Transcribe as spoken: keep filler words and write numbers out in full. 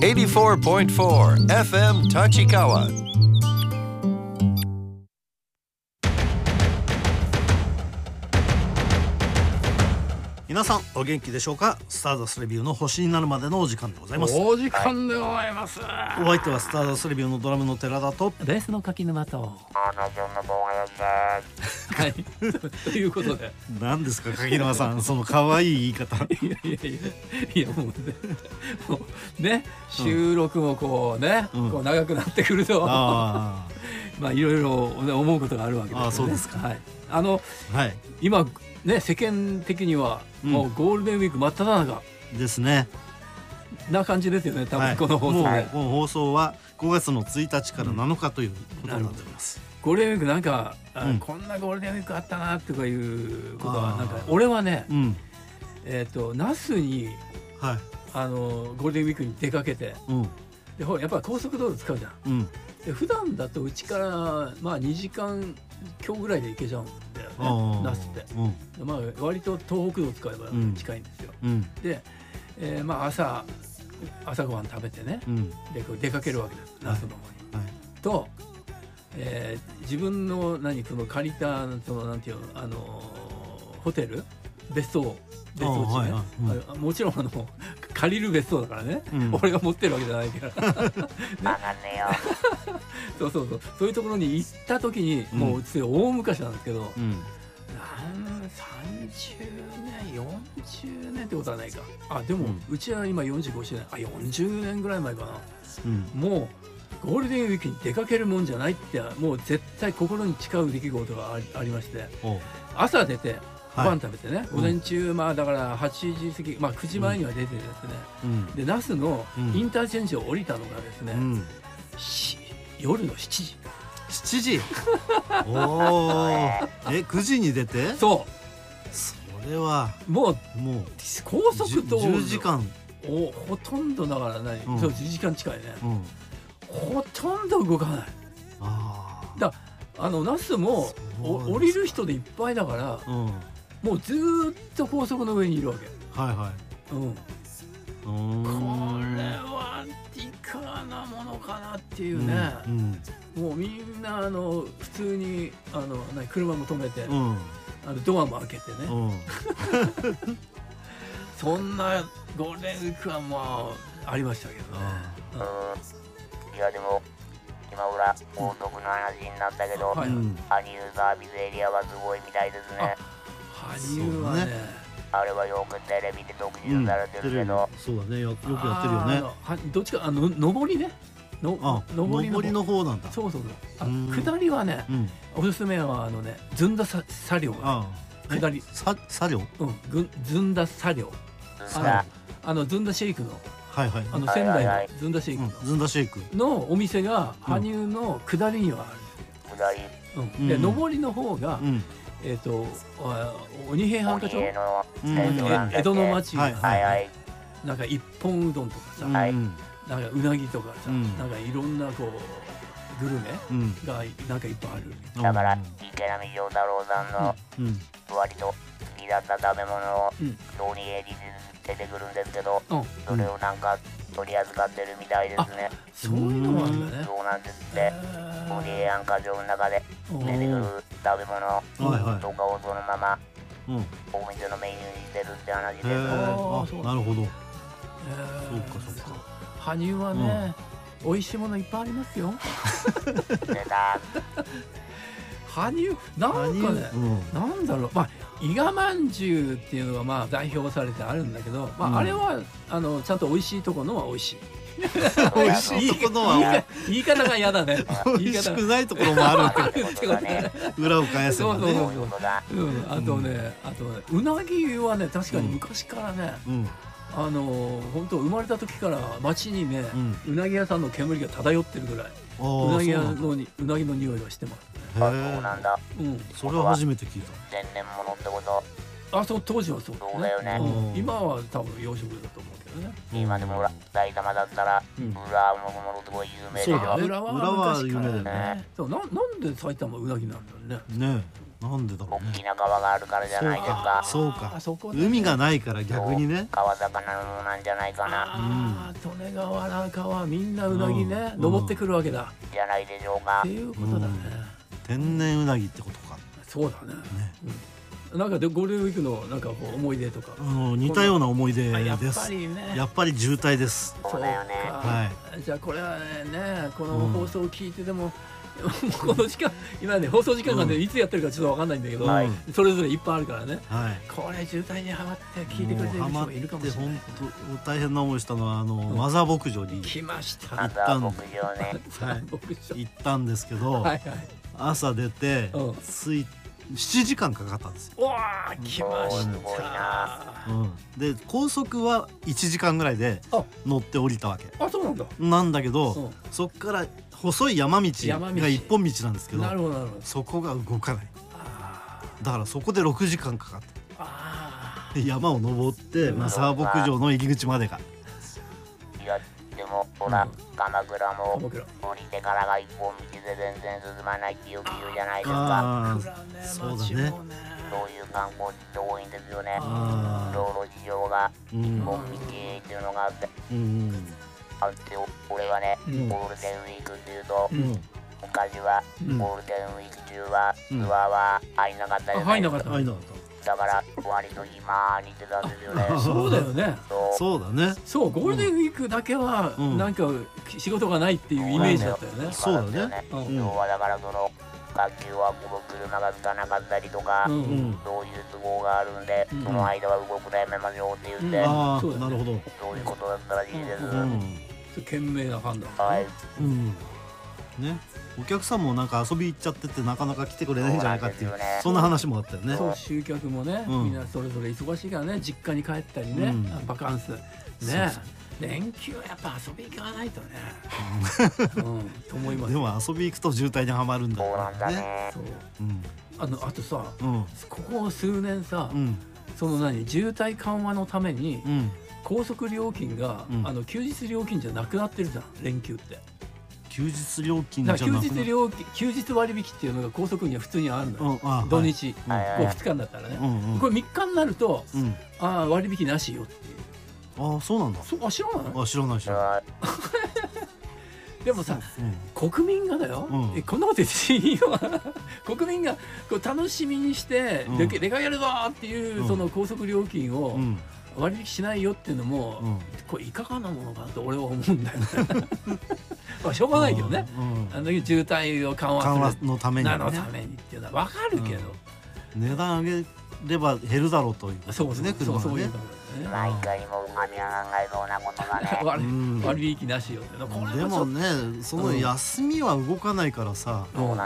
エイティフォーポイントフォー エフエム Tachikawa。 皆さんお元気でしょうか。スターダストレビューの星になるまでのお時間でございます。 お時間でございます、 はい、お相手はスターダストレビューのドラムの寺田とベースの柿沼とはいということで何ですか柿沼さんその可愛い言い方いやいやいやいやもうねもうね収録もこうね、うん、こう長くなってくるとあまあいろいろ思うことがあるわけですよね。 あそうですか。 はい、あの、はい、今ね世間的にはもうゴールデンウィーク真っ只中ですね、 な感じですよね多分この放送で、 はい、もうこの放送はごがつのついたちからなのかということになっております、 うん、ゴールデンウィークなんか、うん、こんなゴールデンウィークあったなとかいうことはなんか俺はね、うん、えっと那須に、はい、あのゴールデンウィークに出かけて、うん、でほらやっぱり高速道路使うじゃん、うん、で普段だとうちからまあにじかん今日ぐらいで行けちゃうんだよね那須って、うん、まあ割と東北道使えば近いんですよ、うん、で、えー、まあ朝朝ごはん食べてね、うん、でこう出かけるわけです那須の方に、はいはい、と、えー、自分の何その借りたそのなんていうのあのホテル別荘別荘地ね、はいはいうん、もちろんあの借りる別荘だからね、うん、俺が持ってるわけじゃないから、ね、分かんねえよそうそうそうそういうところに行った時に、うん、もう大昔なんですけど、うん、なんさんじゅうねんよんじゅうねんってことはないか。あでも、うん、うちは今よんじゅうごしゅうねんあよんじゅうねんぐらい前かな、うん、もうゴールデンウィークに出かけるもんじゃないってもう絶対心に誓う出来事が あ, ありまして、朝出てご飯食べてね、はい、午前中、まあだからはちじ過ぎ、まあくじまえには出てですね、うん、で那須のインターチェンジを降りたのがですね、うん、夜のしちじしちじおえくじに出てそうそれはもうもう高速道路じゅうじかんおほとんどだから何、うん、そうじゅうじかん近いね、うん、ほとんど動かない。あだあの那須も降りる人でいっぱいだから、うん、もうずっと高速の上にいるわけ。はいはい、うん、これはいかがなものかなっていうね、うんうん、もうみんなあの普通にあの何車も止めて、うん、あのドアも開けてね、うん、そんなゴールデンウィークはもうありましたけどね、うん、 いやでも今裏高速の話になったけど、はい、羽生サービスエリアはすごいみたいですね。 羽生はねあれはよくテレビで特集されてるけど、 うん、そうだね よ, よくやってるよね。 どっちかあの上りねのあ上り の, の方なんだ。 そうそうそうあ下りはね、うん、おすすめはあのねずんださ作業が、ね、下りさ作業うんずんだ作業あのあのずんだシェイクのはいはい、あの仙台のずんだシェイクの、 うん、ずんだシェイクのお店が羽生の下りにはある。下り、うん、で、うん、上りの方が、うん、えっ、ー、と鬼平犯科帳、うん、江戸の町が、はいはい、なんか一本うどんとかさ、うん、なんかうなぎとかさ、うん、なんかいろんなこうグルメがなんかいっぱいある。 うん、だから池波正太郎さんの割と好きだった食べ物を通りエリで出てくるんですけど、うん、それをなんか取り扱ってるみたいですね。 そういうのもあるんだね。 そうなんですって。森平安科場の中で出てくる食べ物とかをそのままお店のメニューにしてるって話です。 あ、なるほど。そうかそうか。 羽生はね、うん、美味しいものいっぱいありますよ。出た。羽生なんかね、うん、なんだろう、まあ伊賀まんじゅうっていうのがまあ代表されてあるんだけど、まあ、うん、あれはあのちゃんと美味しいところのは美味しい。 美味しいところは言い方が嫌だね。 美味しくないところもあるってことね。裏を返せばね。そうそうそうそう。うん、あとね、うん、あとねうなぎはね確かに昔からね。うんうんあの本当生まれた時から街にね、うん、うなぎ屋さんの煙が漂ってるぐらいうなぎ屋のにうなぎの匂いがしてますね。 あ、そうなんだ。 うん、それは初めて聞いた。 天然物ってこと。 あ、そう当時はそう、ね。 そうだよね。 うん、今は多分養殖だと思うけどね。 今でも埼玉だったら浦和もものすごい有名でしょ。 浦和は有名だよね。そうななんで埼玉うなぎなんだろうね。 ねなんでだろうね。 大きな川があるからじゃないですか。 そうか。海がないから逆にね。 川魚のなんじゃないかな。 ああ、利根川原川みんなうなぎね登ってくるわけだ。 じゃないでしょうか。 っていうことだね。 天然うなぎってことか。 そうだね。なんかでゴールデンウィークのなんかこう思い出とか。 似たようなこでやっす。 ぱりね。 やっぱり渋滞です。 そうだよね。 はい。 じゃあこれはねこの放送を聞いてでも。この時間今ね放送時間がねいつやってるかちょっと分かんないんだけど、それぞれいっぱいあるからね、これ渋滞にはまって聞いてくれてる人がいるかもしれない。 本当大変な思いしたのはあのマザー牧場に来ました行ったん行ったんですけど、朝出て着いしちじかんかかったんですよ。 わー来ました。 で高速はいちじかんぐらいで乗って降りたわけ。 あ、そうなんだ。 なんだけどそっから細い山道が一本道なんですけど、そこが動かない。だからそこでろくじかんかかってで山を登ってマザー牧場の入り口までが。 いやでもほら鎌倉も降りてからが一本道で全然進まないってよく言うじゃないですか。 そうだね。 そういう観光地って多いんですよね。道路事情が一本道っていうのがあって。あって俺はね、ゴールデンウィークっていうと、昔はゴールデンウィーク中はツアーは入んなかったじゃないですか。だから割と今似てたんですよね。 そうだよね。 そうだね。 そうゴールデンウィークだけはなんか仕事がないっていうイメージだったよね。 そうだね。 要はだからその学級は車がつかなかったりとか、そういう都合があるんで、その間は動くのやめましょうって言って、 ああなるほど。 そういうことだったらしいです。 賢明な判断。 はい。 うん。ね。お客さんもなんか遊び行っちゃっててなかなか来てくれないんじゃないかっていうそんな話もあったよね。 そう集客もね、みんなそれぞれ忙しいからね、実家に帰ったりね、バカンスね。連休はやっぱ遊び行かないとね。と思います。 でも遊び行くと渋滞にはまるんだからね。 そう。あのあとさ、ここ数年さ、その何渋滞緩和のために。高速料金が、うん、あの休日料金じゃなくなってるじゃん連休って。 休日料金じゃなくな休日料金休日割引っていうのが高速には普通にあるのよ、うん、土日、はい、ふつかだったらね、うんうん、これみっかになると、うん、あ割引なしよっていう。 ああそうなんだ。 そあ知らないあ知らない知らないでもさ、うん、国民がだよ、うん、えこんなこと言っていいの国民がこう楽しみにして、うん、レカやるぞっていう、うん、その高速料金を、うん割引しないよっていうのも、うん、これいかがなものかなと俺は思うんだよねまあしょうがないけどね、うん、あの渋滞を緩和する緩和のために、ね、 のためにっていうのは分かるけど、 うん、値段上げれば減るだろうということですね。 そうそういうことね。毎回もう神が考えそうなことがね割, 割引なしよってこれでもねその休みは動かないからさ、 うん、